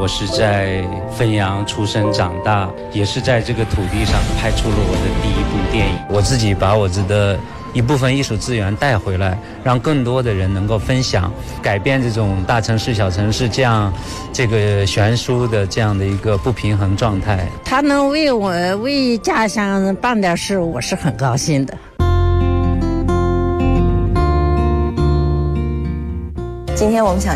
我是在汾阳出生长大，也是在这个土地上拍出了我的第一部电影。我自己把我的一部分艺术资源带回来，让更多的人能够分享，改变这种大城市小城市这个悬殊的这样的一个不平衡状态。 他能为家乡办点事，我是很高兴的。 今天我们想